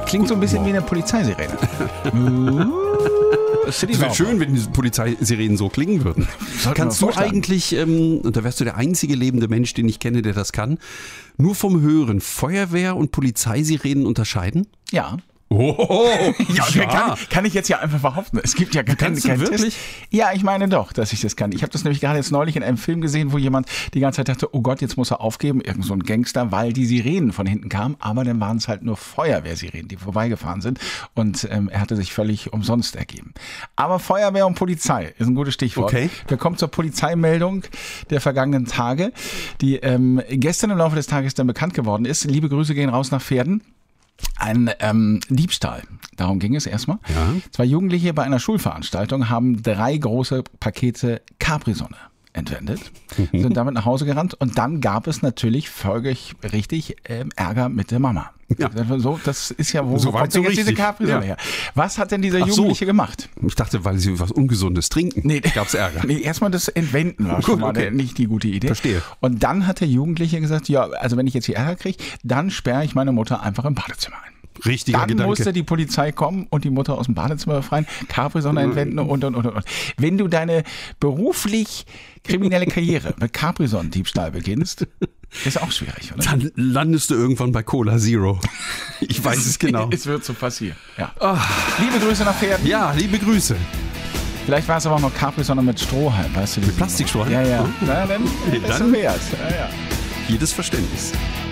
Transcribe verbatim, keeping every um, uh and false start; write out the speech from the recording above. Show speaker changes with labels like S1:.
S1: Klingt so ein bisschen wie eine Polizeisirene.
S2: Es wäre schön, wenn die Polizeisirenen so klingen würden. Kannst du eigentlich, ähm, und da wärst du der einzige lebende Mensch, den ich kenne, der das kann, nur vom Hören Feuerwehr und Polizeisirenen unterscheiden?
S1: Ja.
S2: Oh,
S1: ja, ja. Kann, kann ich jetzt ja einfach behaupten. Es gibt ja keinen kein
S2: wirklich?
S1: Test. Ja, ich meine doch, dass ich das kann. Ich habe das nämlich gerade jetzt neulich in einem Film gesehen, wo jemand die ganze Zeit dachte, oh Gott, jetzt muss er aufgeben, irgend so ein Gangster, weil die Sirenen von hinten kamen. Aber dann waren es halt nur Feuerwehrsirenen, die vorbeigefahren sind. Und ähm, er hatte sich völlig umsonst ergeben. Aber Feuerwehr und Polizei ist ein gutes Stichwort.
S2: Okay.
S1: Wir kommen zur Polizeimeldung der vergangenen Tage, die ähm, gestern im Laufe des Tages dann bekannt geworden ist. Liebe Grüße gehen raus nach Pferden. Ein ähm, Diebstahl. Darum ging es erstmal.
S2: Ja.
S1: Zwei Jugendliche bei einer Schulveranstaltung haben drei große Pakete Capri-Sonne entwendet, sind damit nach Hause gerannt und dann gab es natürlich folglich richtig ähm, Ärger mit der Mama.
S2: Ja.
S1: So, das ist ja, wo
S2: So
S1: kommt
S2: weit
S1: denn
S2: so
S1: jetzt diese
S2: richtig.
S1: Capri-Sonne
S2: Ja.
S1: her? Was hat denn dieser
S2: Ach so.
S1: Jugendliche gemacht?
S2: Ich dachte, weil sie was Ungesundes trinken,
S1: Nee,
S2: gab's Ärger.
S1: Nee, erstmal das Entwenden war schon
S2: Gut,
S1: mal
S2: okay.
S1: nicht die gute Idee.
S2: Verstehe.
S1: Und dann hat der Jugendliche gesagt, ja, also wenn ich jetzt hier Ärger kriege, dann sperre ich meine Mutter einfach im Badezimmer ein.
S2: Richtiger
S1: Dann
S2: Gedanke.
S1: musste die Polizei kommen und die Mutter aus dem Badezimmer befreien, Capri-Sonne entwenden und, und, und, und. Wenn du deine beruflich kriminelle Karriere mit Capri-Sonnen-Diebstahl beginnst, ist auch schwierig, oder?
S2: Dann landest du irgendwann bei Cola Zero. Ich weiß es genau.
S1: Es wird so passieren. Ja.
S2: Ach.
S1: Liebe Grüße nach Pferden.
S2: Ja, liebe Grüße.
S1: Vielleicht war es aber auch noch Capri-Sonne mit Strohhalm, weißt du? Mit
S2: Plastikstrohhalm?
S1: Ja, ja. Na, dann
S2: Nee,
S1: ist
S2: dann-
S1: es wert. Ja, ja.
S2: Jedes Verständnis.